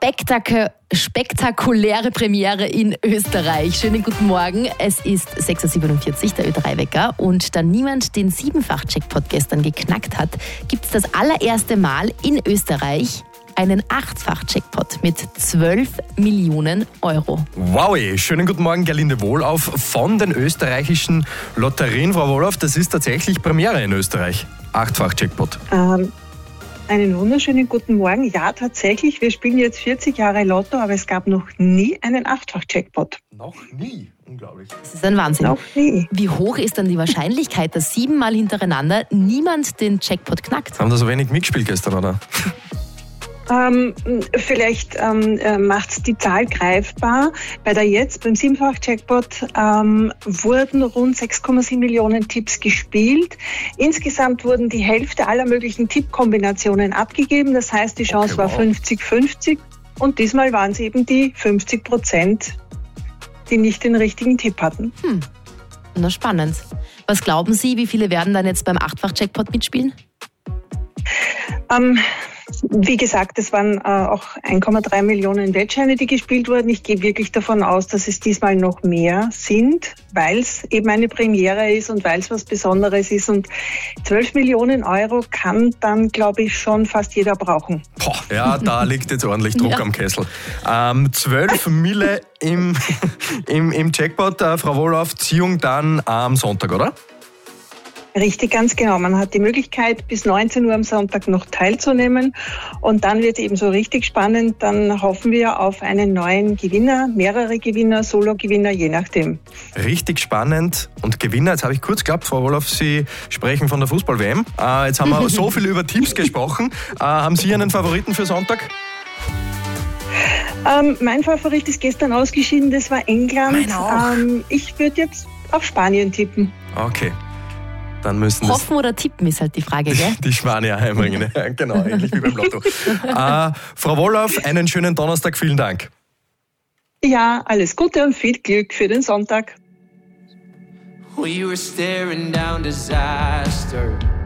spektakuläre Premiere in Österreich. Schönen guten Morgen. Es ist 6.47 Uhr, der Ö3-Wecker. Und da niemand den 7-fach-Jackpot gestern geknackt hat, gibt es das allererste Mal in Österreich einen 8-fach-Jackpot mit 12 Millionen Euro. Wow, schönen guten Morgen, Gerlinde Wohlauf von den österreichischen Lotterien. Frau Wohlauf, das ist tatsächlich Premiere in Österreich. 8-fach-Jackpot. Einen wunderschönen guten Morgen. Ja, tatsächlich, wir spielen jetzt 40 Jahre Lotto, aber es gab noch nie einen 8-fach-Jackpot. Noch nie? Unglaublich. Das ist ein Wahnsinn. Noch nie. Wie hoch ist dann die Wahrscheinlichkeit, dass 7-mal hintereinander niemand den Jackpot knackt? Haben da so wenig mitgespielt gestern, oder? Vielleicht macht es die Zahl greifbar. Beim 7-fach-Jackpot wurden rund 6,7 Millionen Tipps gespielt. Insgesamt wurden die Hälfte aller möglichen Tippkombinationen abgegeben. Das heißt, die Chance war 50-50 und diesmal waren es eben die 50%, die nicht den richtigen Tipp hatten. Na, spannend. Was glauben Sie, wie viele werden dann jetzt beim 8-fach-Jackpot mitspielen? Wie gesagt, es waren auch 1,3 Millionen Wettscheine, die gespielt wurden. Ich gehe wirklich davon aus, dass es diesmal noch mehr sind, weil es eben eine Premiere ist und weil es was Besonderes ist. Und 12 Millionen Euro kann dann, glaube ich, schon fast jeder brauchen. Boah, ja, da liegt jetzt ordentlich Druck am Kessel. 12 Mille im Jackpot. Frau Wohlauf, Ziehung dann am Sonntag, oder? Richtig, ganz genau. Man hat die Möglichkeit, bis 19 Uhr am Sonntag noch teilzunehmen. Und dann wird es eben so richtig spannend. Dann hoffen wir auf einen neuen Gewinner, mehrere Gewinner, Solo-Gewinner, je nachdem. Richtig spannend und Gewinner. Jetzt habe ich kurz geglaubt, Frau Wohlauf, Sie sprechen von der Fußball-WM. Jetzt haben wir so viel über Tipps gesprochen. Haben Sie einen Favoriten für Sonntag? Mein Favorit ist gestern ausgeschieden, das war England. Mein auch. Ich würde jetzt auf Spanien tippen. Okay. Dann müssen das Hoffen oder tippen ist halt die Frage, gell? die Spanier heimbringen. Genau, ähnlich wie beim Lotto. Frau Wohlauf, einen schönen Donnerstag, vielen Dank. Ja, alles Gute und viel Glück für den Sonntag. We were staring down disaster.